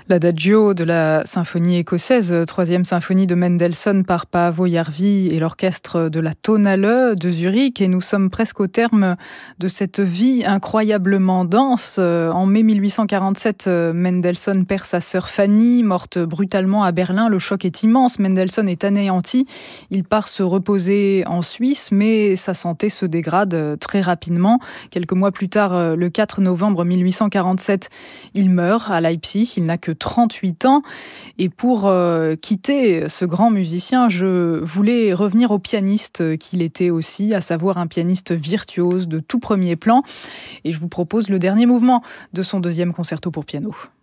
L'adagio de la symphonie écossaise, troisième symphonie de Mendelssohn par Paavo Järvi et l'orchestre de la Tonhalle de Zurich. Et nous sommes presque au terme de cette vie incroyablement dense. En mai 1847, Mendelssohn perd sa sœur Fanny, morte brutalement à Berlin. Le choc est immense. Mendelssohn est anéanti. Il part se reposer en Suisse, mais sa santé se dégrade très rapidement. Quelques mois plus tard, le 4 novembre 1847, il meurt à Leipzig. Il n'a que 38 ans. Et pour quitter ce grand musicien, je voulais revenir au pianiste qu'il était aussi, à savoir un pianiste virtuose de tout premier plan. Et je vous propose le dernier mouvement de son deuxième concerto pour piano.